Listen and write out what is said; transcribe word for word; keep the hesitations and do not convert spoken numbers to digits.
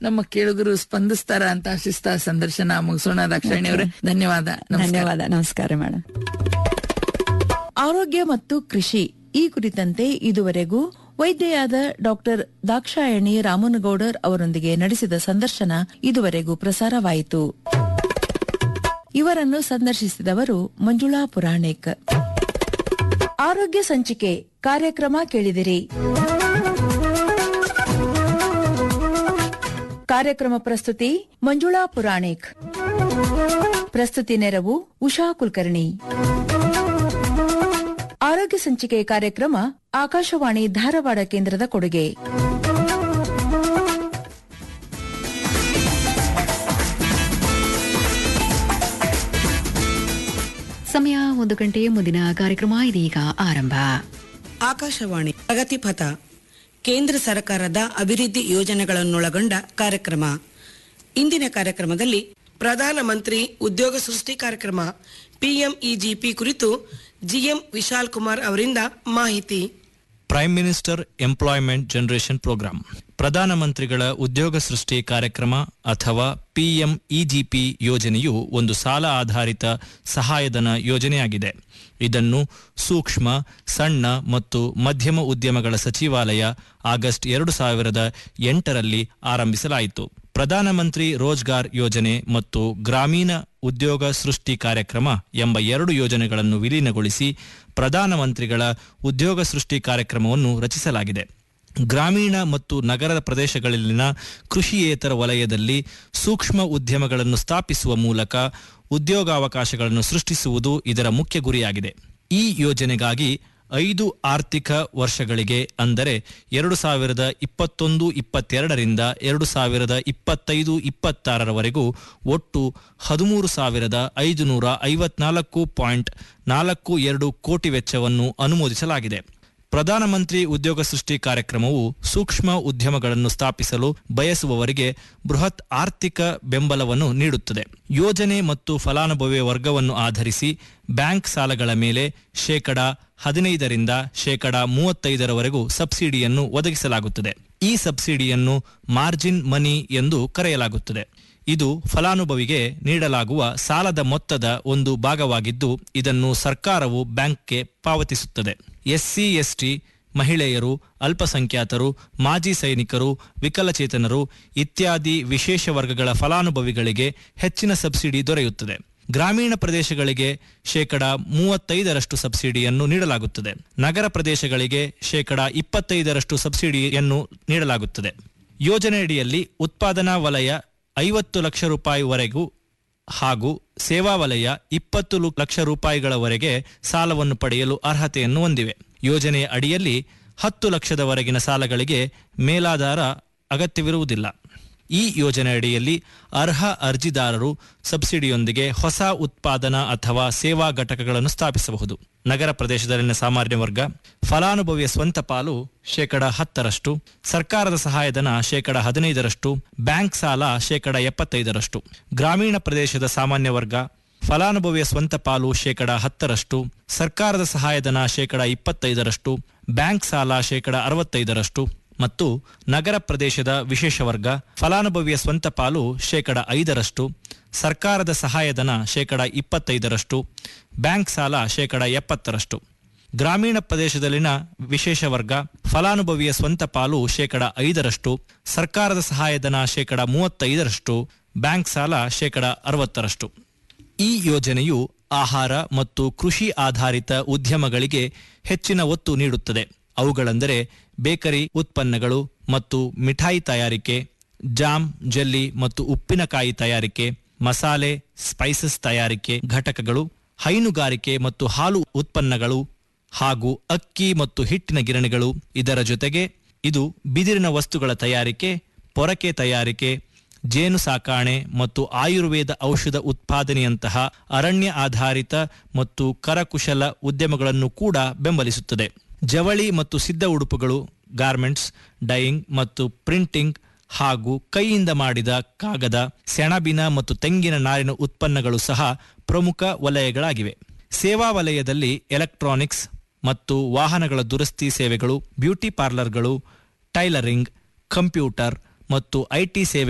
ನಮ್ಮ ಕೇಳುಗರು ಸ್ಪಂದಿಸ್ತಾರ ಅಂತ ಆಶಿಸ್ತಾ ಸಂದರ್ಶನ ಮುಗಿಸೋಣ. ದಾಕ್ಷಾಯಣಿ ಅವರೇ, ಧನ್ಯವಾದ. ಧನ್ಯವಾದ. ನಮಸ್ಕಾರ ಮೇಡಮ್. ಆರೋಗ್ಯ ಮತ್ತು ಕೃಷಿ ಈ ಕುರಿತಂತೆ ಇದುವರೆಗೂ ವೈದ್ಯೆಯಾದ ಡಾಕ್ಟರ್ ದಾಕ್ಷಾಯಣಿ ರಾಮನಗೌಡರ್ ಅವರೊಂದಿಗೆ ನಡೆಸಿದ ಸಂದರ್ಶನ ಇದುವರೆಗೂ ಪ್ರಸಾರವಾಯಿತು. ಇವರನ್ನು ಸಂದರ್ಶಿಸಿದವರು ಮಂಜುಳಾ ಪುರಾಣಿಕ್. ಆರೋಗ್ಯ ಸಂಚಿಕೆ ಕಾರ್ಯಕ್ರಮ ಕೇಳಿದಿರಿ. ಕಾರ್ಯಕ್ರಮ ಪ್ರಸ್ತುತಿ ಮಂಜುಳಾ ಪುರಾಣಿಕ್. ಪ್ರಸ್ತುತಿ ನೆರವು ಉಷಾ ಕುಲಕರ್ಣಿ. ಆರೋಗ್ಯ ಸಂಚಿಕೆ ಕಾರ್ಯಕ್ರಮ ಆಕಾಶವಾಣಿ ಧಾರವಾಡ ಕೇಂದ್ರದ ಕೊಡುಗೆ. ಸಮಯ ಒಂದು ಗಂಟೆ. ಮುಂದಿನ ಕಾರ್ಯಕ್ರಮ ಇದೀಗ ಆರಂಭ. ಆಕಾಶವಾಣಿ ಪ್ರಗತಿಪಥ, ಕೇಂದ್ರ ಸರ್ಕಾರದ ಅಭಿವೃದ್ಧಿ ಯೋಜನೆಗಳನ್ನೊಳಗೊಂಡ ಕಾರ್ಯಕ್ರಮ. ಇಂದಿನ ಕಾರ್ಯಕ್ರಮದಲ್ಲಿ ಪ್ರಧಾನಮಂತ್ರಿ ಉದ್ಯೋಗ ಸೃಷ್ಟಿ ಕಾರ್ಯಕ್ರಮ ಪಿಎಂಇಜಿಪಿ ಕುರಿತು ಜಿಎಂ ವಿಶಾಲ್ ಕುಮಾರ್ ಅವರಿಂದ ಮಾಹಿತಿ. Prime minister employment generation program ಪ್ರಧಾನಮಂತ್ರಿಗಳ ಉದ್ಯೋಗ ಸೃಷ್ಟಿ ಕಾರ್ಯಕ್ರಮ ಅಥವಾ ಪಿಎಂಇಜಿಪಿ ಯೋಜನೆಯು ಒಂದು ಸಾಲ ಆಧಾರಿತ ಸಹಾಯಧನ ಯೋಜನೆಯಾಗಿದೆ. ಇದನ್ನು ಸೂಕ್ಷ್ಮ, ಸಣ್ಣ ಮತ್ತು ಮಧ್ಯಮ ಉದ್ಯಮಗಳ ಸಚಿವಾಲಯ ಆಗಸ್ಟ್ ಎರಡು ಸಾವಿರದ ಎಂಟರಲ್ಲಿ ಆರಂಭಿಸಲಾಯಿತು. ಪ್ರಧಾನಮಂತ್ರಿ ರೋಜ್ಗಾರ್ ಯೋಜನೆ ಮತ್ತು ಗ್ರಾಮೀಣ ಉದ್ಯೋಗ ಸೃಷ್ಟಿ ಕಾರ್ಯಕ್ರಮ ಎಂಬ ಎರಡು ಯೋಜನೆಗಳನ್ನು ವಿಲೀನಗೊಳಿಸಿ ಪ್ರಧಾನಮಂತ್ರಿಗಳ ಉದ್ಯೋಗ ಸೃಷ್ಟಿ ಕಾರ್ಯಕ್ರಮವನ್ನು ರಚಿಸಲಾಗಿದೆ. ಗ್ರಾಮೀಣ ಮತ್ತು ನಗರ ಪ್ರದೇಶಗಳಲ್ಲಿನ ಕೃಷಿಯೇತರ ವಲಯದಲ್ಲಿ ಸೂಕ್ಷ್ಮ ಉದ್ಯಮಗಳನ್ನು ಸ್ಥಾಪಿಸುವ ಮೂಲಕ ಉದ್ಯೋಗಾವಕಾಶಗಳನ್ನು ಸೃಷ್ಟಿಸುವುದು ಇದರ ಮುಖ್ಯ ಗುರಿಯಾಗಿದೆ. ಈ ಯೋಜನೆಗಾಗಿ ಐದು ಆರ್ಥಿಕ ವರ್ಷಗಳಿಗೆ, ಅಂದರೆ ಎರಡು ಸಾವಿರದ ಇಪ್ಪತ್ತೊಂದು ಇಪ್ಪತ್ತೆರಡರಿಂದ ಎರಡು ಸಾವಿರದ ಇಪ್ಪತ್ತೈದು ಇಪ್ಪತ್ತಾರರವರೆಗೂ ಒಟ್ಟು ಹದಿಮೂರು ಸಾವಿರದ ಐದುನೂರ ಐವತ್ನಾಲ್ಕು ಪಾಯಿಂಟ್ ನಾಲ್ಕು ಎರಡು ಕೋಟಿ ವೆಚ್ಚವನ್ನು ಅನುಮೋದಿಸಲಾಗಿದೆ. ಪ್ರಧಾನಮಂತ್ರಿ ಉದ್ಯೋಗ ಸೃಷ್ಟಿ ಕಾರ್ಯಕ್ರಮವು ಸೂಕ್ಷ್ಮ ಉದ್ಯಮಗಳನ್ನು ಸ್ಥಾಪಿಸಲು ಬಯಸುವವರಿಗೆ ಬೃಹತ್ ಆರ್ಥಿಕ ಬೆಂಬಲವನ್ನು ನೀಡುತ್ತದೆ. ಯೋಜನೆ ಮತ್ತು ಫಲಾನುಭವಿ ವರ್ಗವನ್ನು ಆಧರಿಸಿ ಬ್ಯಾಂಕ್ ಸಾಲಗಳ ಮೇಲೆ ಶೇಕಡ ಹದಿನೈದರಿಂದ ಶೇಕಡ ಮೂವತ್ತೈದರವರೆಗೂ ಸಬ್ಸಿಡಿಯನ್ನು ಒದಗಿಸಲಾಗುತ್ತದೆ. ಈ ಸಬ್ಸಿಡಿಯನ್ನು ಮಾರ್ಜಿನ್ ಮನಿ ಎಂದು ಕರೆಯಲಾಗುತ್ತದೆ. ಇದು ಫಲಾನುಭವಿಗೆ ನೀಡಲಾಗುವ ಸಾಲದ ಮೊತ್ತದ ಒಂದು ಭಾಗವಾಗಿದ್ದು, ಇದನ್ನು ಸರ್ಕಾರವು ಬ್ಯಾಂಕ್ಗೆ ಪಾವತಿಸುತ್ತದೆ. ಎಸ್ಸಿ ಎಸ್ಟಿ, ಮಹಿಳೆಯರು, ಅಲ್ಪಸಂಖ್ಯಾತರು, ಮಾಜಿ ಸೈನಿಕರು, ವಿಕಲಚೇತನರು ಇತ್ಯಾದಿ ವಿಶೇಷ ವರ್ಗಗಳ ಫಲಾನುಭವಿಗಳಿಗೆ ಹೆಚ್ಚಿನ ಸಬ್ಸಿಡಿ ದೊರೆಯುತ್ತದೆ. ಗ್ರಾಮೀಣ ಪ್ರದೇಶಗಳಿಗೆ ಶೇಕಡ ಮೂವತ್ತೈದರಷ್ಟು ಸಬ್ಸಿಡಿಯನ್ನು ನೀಡಲಾಗುತ್ತದೆ. ನಗರ ಪ್ರದೇಶಗಳಿಗೆ ಶೇಕಡ ಇಪ್ಪತ್ತೈದರಷ್ಟು ಸಬ್ಸಿಡಿಯನ್ನು ನೀಡಲಾಗುತ್ತದೆ. ಯೋಜನೆಯಡಿಯಲ್ಲಿ ಉತ್ಪಾದನಾ ವಲಯ ಐವತ್ತು ಲಕ್ಷ ರೂಪಾಯಿವರೆಗೂ ಹಾಗೂ ಸೇವಾ ವಲಯ ಇಪ್ಪತ್ತು ಲಕ್ಷ ರೂಪಾಯಿಗಳವರೆಗೆ ಸಾಲವನ್ನು ಪಡೆಯಲು ಅರ್ಹತೆಯನ್ನು ಹೊಂದಿವೆ. ಯೋಜನೆಯ ಅಡಿಯಲ್ಲಿ ಹತ್ತು ಲಕ್ಷದವರೆಗಿನ ಸಾಲಗಳಿಗೆ ಮೇಲಾಧಾರ ಅಗತ್ಯವಿರುವುದಿಲ್ಲ. ಈ ಯೋಜನೆ ಅಡಿಯಲ್ಲಿ ಅರ್ಹ ಅರ್ಜಿದಾರರು ಸಬ್ಸಿಡಿಯೊಂದಿಗೆ ಹೊಸ ಉತ್ಪಾದನಾ ಅಥವಾ ಸೇವಾ ಘಟಕಗಳನ್ನು ಸ್ಥಾಪಿಸಬಹುದು. ನಗರ ಪ್ರದೇಶದಲ್ಲಿನ ಸಾಮಾನ್ಯ ವರ್ಗ ಫಲಾನುಭವಿಯ ಸ್ವಂತ ಪಾಲು ಶೇಕಡ ಹತ್ತರಷ್ಟು, ಸರ್ಕಾರದ ಸಹಾಯಧನ ಶೇಕಡ ಹದಿನೈದರಷ್ಟು, ಬ್ಯಾಂಕ್ ಸಾಲ ಶೇಕಡ ಎಪ್ಪತ್ತೈದರಷ್ಟು. ಗ್ರಾಮೀಣ ಪ್ರದೇಶದ ಸಾಮಾನ್ಯ ವರ್ಗ ಫಲಾನುಭವಿಯ ಸ್ವಂತ ಪಾಲು ಶೇಕಡ ಹತ್ತರಷ್ಟು, ಸರ್ಕಾರದ ಸಹಾಯಧನ ಶೇಕಡ ಇಪ್ಪತ್ತೈದರಷ್ಟು, ಬ್ಯಾಂಕ್ ಸಾಲ ಶೇಕಡ ಅರವತ್ತೈದರಷ್ಟು ಮತ್ತು ನಗರ ಪ್ರದೇಶದ ವಿಶೇಷ ವರ್ಗ ಫಲಾನುಭವಿಯ ಸ್ವಂತ ಪಾಲು ಶೇಕಡ ಐದರಷ್ಟು, ಸರ್ಕಾರದ ಸಹಾಯಧನ ಶೇಕಡ ಇಪ್ಪತ್ತೈದರಷ್ಟು, ಬ್ಯಾಂಕ್ ಸಾಲ ಶೇಕಡ ಎಪ್ಪತ್ತರಷ್ಟು. ಗ್ರಾಮೀಣ ಪ್ರದೇಶದಲ್ಲಿನ ವಿಶೇಷ ವರ್ಗ ಫಲಾನುಭವಿಯ ಸ್ವಂತ ಪಾಲು ಶೇಕಡ ಐದರಷ್ಟು, ಸರ್ಕಾರದ ಸಹಾಯಧನ ಶೇಕಡ ಮೂವತ್ತೈದರಷ್ಟು, ಬ್ಯಾಂಕ್ ಸಾಲ ಶೇಕಡ ಅರವತ್ತರಷ್ಟು. ಈ ಯೋಜನೆಯು ಆಹಾರ ಮತ್ತು ಕೃಷಿ ಆಧಾರಿತ ಉದ್ಯಮಗಳಿಗೆ ಹೆಚ್ಚಿನ ಒತ್ತು ನೀಡುತ್ತದೆ. ಅವುಗಳೆಂದರೆ ಬೇಕರಿ ಉತ್ಪನ್ನಗಳು ಮತ್ತು ಮಿಠಾಯಿ ತಯಾರಿಕೆ, ಜಾಮ್, ಜೆಲ್ಲಿ ಮತ್ತು ಉಪ್ಪಿನಕಾಯಿ ತಯಾರಿಕೆ, ಮಸಾಲೆ, ಸ್ಪೈಸಸ್ ತಯಾರಿಕೆ ಘಟಕಗಳು, ಹೈನುಗಾರಿಕೆ ಮತ್ತು ಹಾಲು ಉತ್ಪನ್ನಗಳು ಹಾಗೂ ಅಕ್ಕಿ ಮತ್ತು ಹಿಟ್ಟಿನ ಗಿರಣಿಗಳು. ಇದರ ಜೊತೆಗೆ ಇದು ಬಿದಿರಿನ ವಸ್ತುಗಳ ತಯಾರಿಕೆ, ಪೊರಕೆ ತಯಾರಿಕೆ, ಜೇನು ಸಾಕಾಣೆ ಮತ್ತು ಆಯುರ್ವೇದ ಔಷಧ ಉತ್ಪಾದನೆಯಂತಹ ಅರಣ್ಯ ಆಧಾರಿತ ಮತ್ತು ಕರಕುಶಲ ಉದ್ಯಮಗಳನ್ನು ಕೂಡ ಬೆಂಬಲಿಸುತ್ತದೆ. ಜವಳಿ ಮತ್ತು ಸಿದ್ಧ ಉಡುಪುಗಳು, ಗಾರ್ಮೆಂಟ್ಸ್, ಡೈಯಿಂಗ್ ಮತ್ತು ಪ್ರಿಂಟಿಂಗ್ ಹಾಗೂ ಕೈಯಿಂದ ಮಾಡಿದ ಕಾಗದ, ಸೆಣಬಿನ ಮತ್ತು ತೆಂಗಿನ ನಾರಿನ ಉತ್ಪನ್ನಗಳು ಸಹ ಪ್ರಮುಖ ವಲಯಗಳಾಗಿವೆ. ಸೇವಾ ವಲಯದಲ್ಲಿ ಎಲೆಕ್ಟ್ರಾನಿಕ್ಸ್ ಮತ್ತು ವಾಹನಗಳ ದುರಸ್ತಿ ಸೇವೆಗಳು, ಬ್ಯೂಟಿ ಪಾರ್ಲರ್ಗಳು, ಟೈಲರಿಂಗ್, ಕಂಪ್ಯೂಟರ್ ಮತ್ತು ಐಟಿ ಸೇವೆ